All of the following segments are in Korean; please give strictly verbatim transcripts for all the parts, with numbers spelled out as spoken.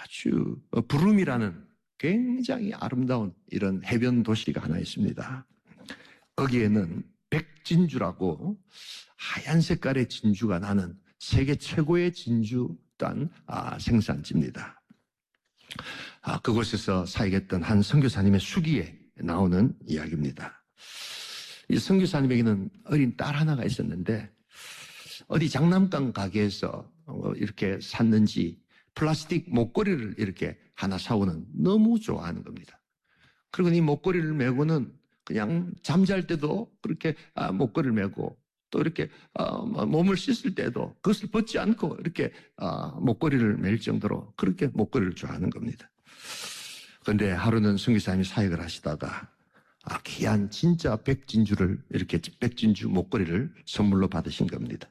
아주 부름이라는 굉장히 아름다운 이런 해변 도시가 하나 있습니다. 거기에는 백진주라고 하얀 색깔의 진주가 나는 세계 최고의 진주 또한 아, 생산지입니다. 아, 그곳에서 사역했던 한 선교사님의 수기에 나오는 이야기입니다. 이 선교사님에게는 어린 딸 하나가 있었는데 어디 장난감 가게에서 이렇게 샀는지 플라스틱 목걸이를 이렇게 하나 사오는 너무 좋아하는 겁니다. 그리고 이 목걸이를 메고는 그냥 잠잘 때도 그렇게 목걸이를 메고 또 이렇게 몸을 씻을 때도 그것을 벗지 않고 이렇게 목걸이를 맬 정도로 그렇게 목걸이를 좋아하는 겁니다. 그런데 하루는 선교사님이 사역을 하시다가 아, 귀한 진짜 백진주를 이렇게 백진주 목걸이를 선물로 받으신 겁니다.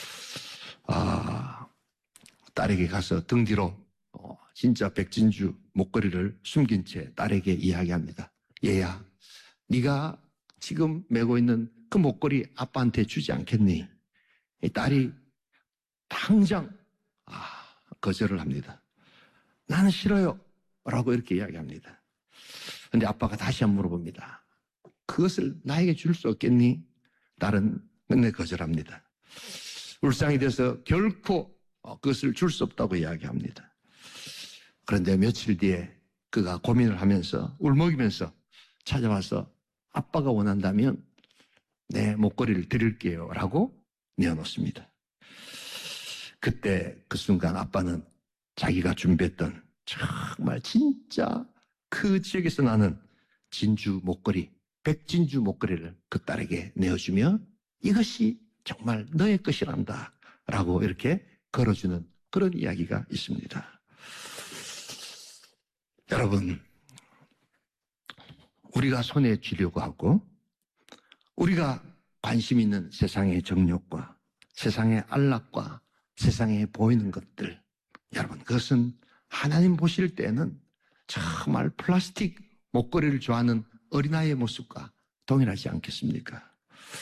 아, 딸에게 가서 등 뒤로 어, 진짜 백진주 목걸이를 숨긴 채 딸에게 이야기합니다. 얘야, 네가 지금 메고 있는 그 목걸이 아빠한테 주지 않겠니? 이 딸이 당장 아, 거절을 합니다. 나는 싫어요 라고 이렇게 이야기합니다. 그런데 아빠가 다시 한번 물어봅니다. 그것을 나에게 줄 수 없겠니? 딸은 끝내 거절합니다. 울상이 돼서 결코 그것을 줄 수 없다고 이야기합니다. 그런데 며칠 뒤에 그가 고민을 하면서 울먹이면서 찾아와서 아빠가 원한다면 내 목걸이를 드릴게요 라고 내어놓습니다. 그때 그 순간 아빠는 자기가 준비했던 정말 진짜 그 지역에서 나는 진주 목걸이, 백진주 목걸이를 그 딸에게 내어주며 이것이 정말 너의 것이란다 라고 이렇게 걸어주는 그런 이야기가 있습니다. 여러분, 우리가 손에 쥐려고 하고 우리가 관심 있는 세상의 정욕과 세상의 안락과 세상에 보이는 것들, 여러분 그것은 하나님 보실 때는 정말 플라스틱 목걸이를 좋아하는 어린아이의 모습과 동일하지 않겠습니까?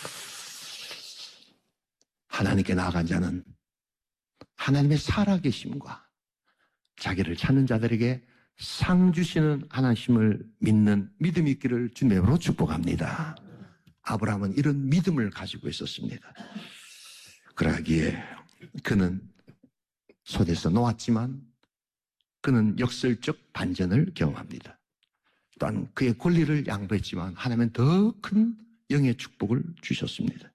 하나님께 나아간 자는 하나님의 살아계심과 자기를 찾는 자들에게 상 주시는 하나님을 믿는 믿음이 있기를 주님으로 축복합니다. 아브라함은 이런 믿음을 가지고 있었습니다. 그러기에 그는 손에서 놓았지만 그는 역설적 반전을 경험합니다. 또한 그의 권리를 양보했지만 하나님은 더 큰 영의 축복을 주셨습니다.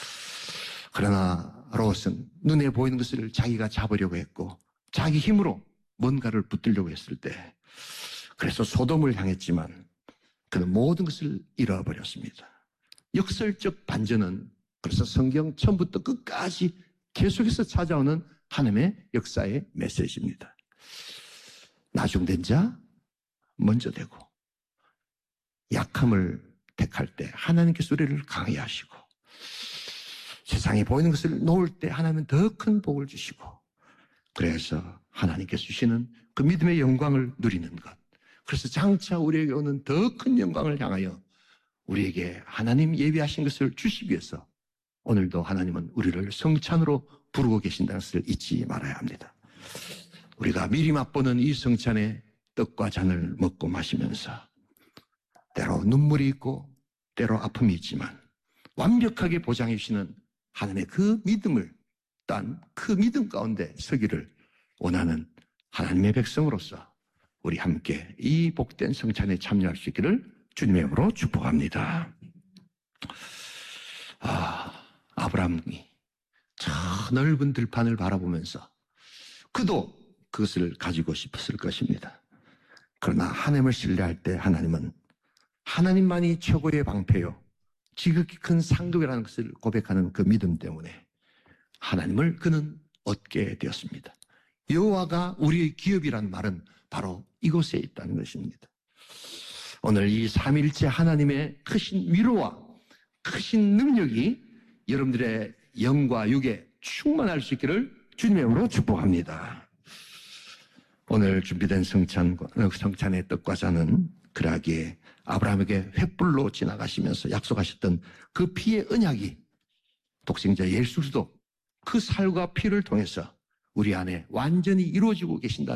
그러나 롯은 눈에 보이는 것을 자기가 잡으려고 했고 자기 힘으로 뭔가를 붙들려고 했을 때 그래서 소돔을 향했지만 그는 모든 것을 잃어버렸습니다. 역설적 반전은 그래서 성경 처음부터 끝까지 계속해서 찾아오는 하나님의 역사의 메시지입니다. 나중된 자 먼저 되고 약함을 택할 때 하나님께서 우리를 강하게 하시고 세상에 보이는 것을 놓을 때 하나님은 더 큰 복을 주시고 그래서 하나님께서 주시는 그 믿음의 영광을 누리는 것, 그래서 장차 우리에게 오는 더 큰 영광을 향하여 우리에게 하나님 예비하신 것을 주시기 위해서 오늘도 하나님은 우리를 성찬으로 부르고 계신다는 것을 잊지 말아야 합니다. 우리가 미리 맛보는 이 성찬의 떡과 잔을 먹고 마시면서 때로 눈물이 있고 때로 아픔이 있지만 완벽하게 보장해 주시는 하나님의 그 믿음을 딴 그 믿음 가운데 서기를 원하는 하나님의 백성으로서 우리 함께 이 복된 성찬에 참여할 수 있기를 주님의 이름으로 축복합니다. 아, 아브라함이 저 넓은 들판을 바라보면서 그도 그것을 가지고 싶었을 것입니다. 그러나 하나님을 신뢰할 때 하나님은 하나님만이 최고의 방패요 지극히 큰 상급이라는 것을 고백하는 그 믿음 때문에 하나님을 그는 얻게 되었습니다. 여호와가 우리의 기업이라는 말은 바로 이곳에 있다는 것입니다. 오늘 이 삼일째 하나님의 크신 위로와 크신 능력이 여러분들의 영과 육에 충만할 수 있기를 주님의 이름으로 축복합니다. 오늘 준비된 성찬, 성찬의 떡과 잔은 그러하기에 아브라함에게 횃불로 지나가시면서 약속하셨던 그 피의 언약이 독생자 예수도 그 살과 피를 통해서 우리 안에 완전히 이루어지고 계신다는